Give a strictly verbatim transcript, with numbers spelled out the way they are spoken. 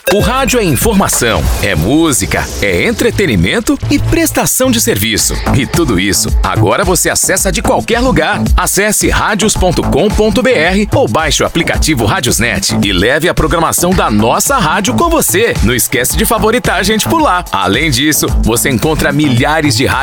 O rádio é informação, é música, é entretenimento e prestação de serviço. E tudo isso agora você acessa de qualquer lugar. Acesse radios ponto com ponto br ou baixe o aplicativo Radiosnet e leve a programação da nossa rádio com você. Não esquece de favoritar a gente por lá. Além disso, você encontra milhares de rádios